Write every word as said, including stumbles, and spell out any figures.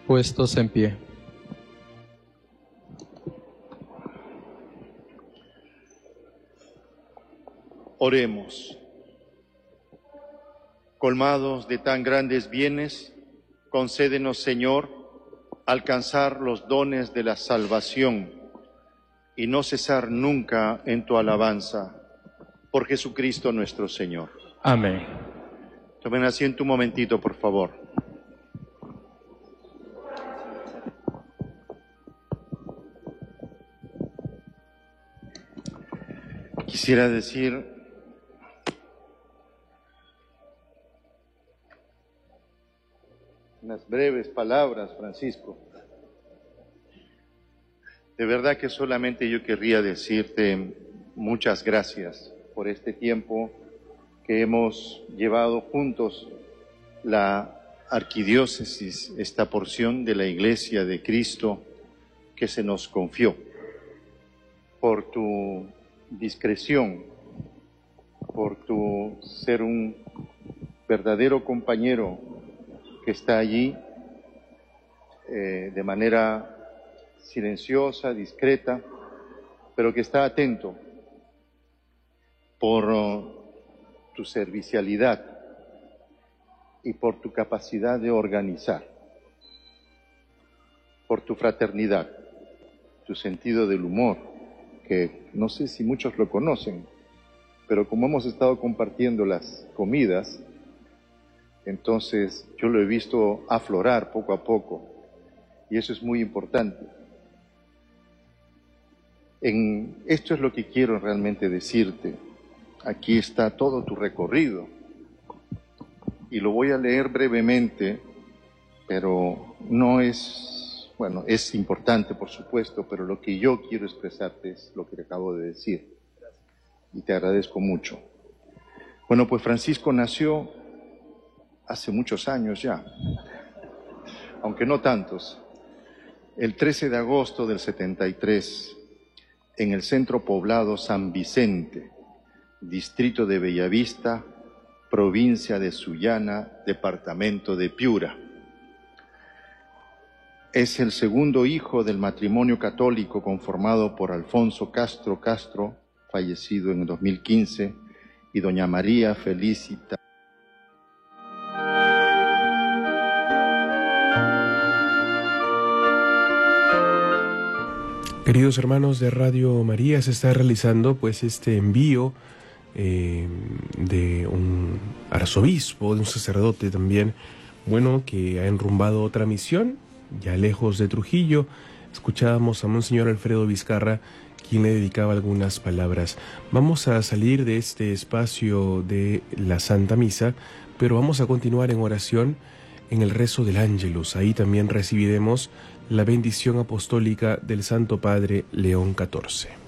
Puestos en pie. Oremos. Colmados de tan grandes bienes, concédenos, Señor, alcanzar los dones de la salvación y no cesar nunca en tu alabanza. Por Jesucristo nuestro Señor. Amén. Tomen asiento un momentito, por favor. Quisiera decir unas breves palabras, Francisco. De verdad que solamente yo querría decirte muchas gracias por este tiempo que hemos llevado juntos la arquidiócesis, esta porción de la Iglesia de Cristo que se nos confió, por tu discreción, por tu ser un verdadero compañero que está allí eh, de manera silenciosa, discreta, pero que está atento, por uh, tu servicialidad y por tu capacidad de organizar, por tu fraternidad, tu sentido del humor, que no sé si muchos lo conocen, pero como hemos estado compartiendo las comidas, entonces yo lo he visto aflorar poco a poco, y eso es muy importante. En esto es lo que quiero realmente decirte. Aquí está todo tu recorrido, y lo voy a leer brevemente, pero no es, bueno, es importante por supuesto, pero lo que yo quiero expresarte es lo que te acabo de decir, y te agradezco mucho. Bueno, pues Francisco nació hace muchos años ya, aunque no tantos, el trece de agosto del setenta y tres, en el centro poblado San Vicente, distrito de Bellavista, provincia de Sullana, departamento de Piura. Es el segundo hijo del matrimonio católico conformado por Alfonso Castro Castro, fallecido en el dos mil quince, y doña María Felicita. Queridos hermanos de Radio María, se está realizando pues este envío eh, de un arzobispo, de un sacerdote también, bueno, que ha enrumbado otra misión, ya lejos de Trujillo. Escuchábamos a Monseñor Alfredo Vizcarra, quien le dedicaba algunas palabras. Vamos a salir de este espacio de la Santa Misa, pero vamos a continuar en oración en el rezo del Ángelus. Ahí también recibiremos la bendición apostólica del Santo Padre León catorce.